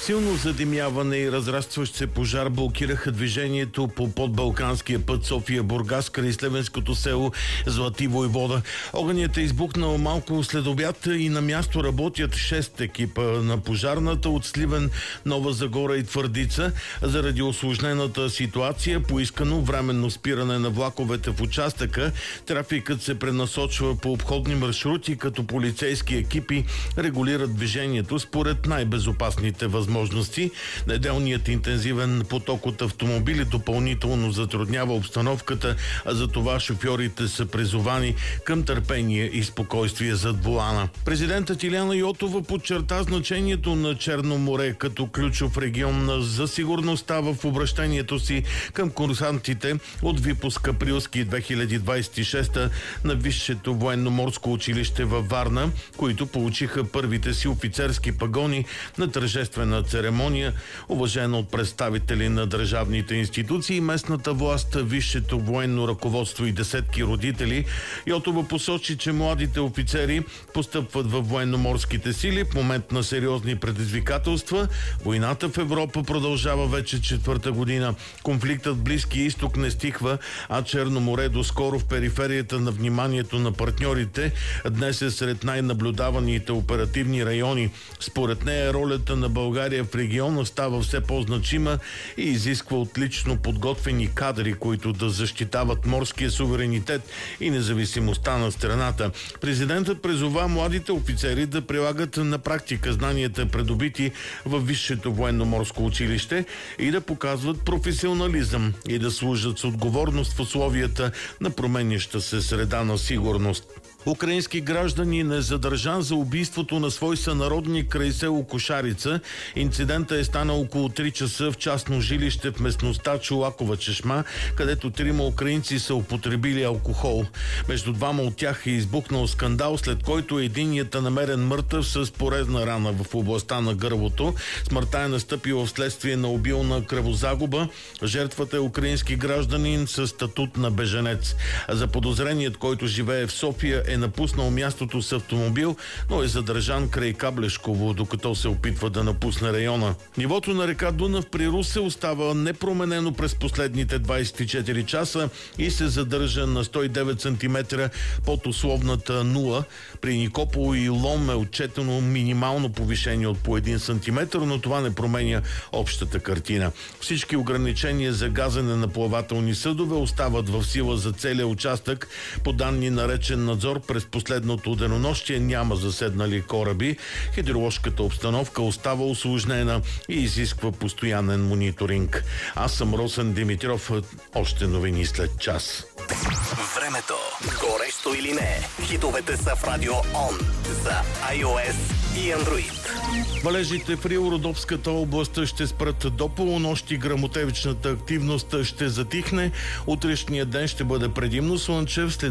Силно задимяване и разрастващ се пожар блокираха движението по подбалканския път София-Бургас край Сливенското село Злати Войвода. Огънят е избухнал малко след обяд и на място работят 6 екипа на пожарната от Сливен, Нова Загора и Твърдица. Заради усложнената ситуация, поискано временно спиране на влаковете в участъка, трафикът се пренасочва по обходни маршрути, като полицейски екипи регулират движението според най-безопасните възможности. Неделният интензивен поток от автомобили допълнително затруднява обстановката, а за това шофьорите са призовани към търпение и спокойствие зад волана. Президентът Илияна Йотова подчерта значението на Черно море като ключов регион за сигурността в обращението си към курсантите от випуск Априлски 2026 на Висшето военноморско училище във Варна, които получиха първите си офицерски пагони на тържествена церемония, уважена от представители на държавните институции, местната власт, висшето военно ръководство и десетки родители. Йотова посочи, че младите офицери постъпват във военноморските сили в момент на сериозни предизвикателства. Войната в Европа продължава вече 4-та година. Конфликтът в Близкия изток не стихва, а Черно море доскоро в периферията на вниманието на партньорите днес е сред най-наблюдаваните оперативни райони. Според нея ролята на България в региона става все по-значима и изисква отлично подготвени кадри, които да защитават морския суверенитет и независимостта на страната. Президентът призова младите офицери да прилагат на практика знанията, придобити във Висшето военноморско училище, и да показват професионализъм и да служат с отговорност в условията на променяща се среда на сигурност. Украински гражданин е задържан за убийството на свой сънародник край село Кошарица. Инцидентът е станал около 3 часа в частно жилище в местността Чолакова чешма, където 3 украинци са употребили алкохол. Между двама от тях е избухнал скандал, след който единият е намерен мъртъв с порезна рана в областта на гърлото. Смъртта е настъпила вследствие на обилна кръвозагуба. Жертвата е украински гражданин с статут на беженец. За подозреният, който живее в София, е напуснал мястото с автомобил, но е задържан край Каблешково, докато се опитва да напусне района. Нивото на река Дунав при Русе остава непроменено през последните 24 часа и се задържа на 109 см под условната нула. При Никополо и Лом е отчетено минимално повишение от по 1 см, но това не променя общата картина. Всички ограничения за газене на плавателни съдове остават в сила за целия участък. По данни на речен надзор, през последното денонощие няма заседнали кораби. Хидроложката обстановка остава усложнена и изисква постоянен мониторинг. Аз съм Росен Димитров. Още новини след час. Времето. Горещо или не? Хитовете са в Радио Он за iOS и Android. Валежите в Рил-Родопската област ще спрат до полунощи. Гръмотевичната активност ще затихне. Утрешния ден ще бъде предимно слънчев, след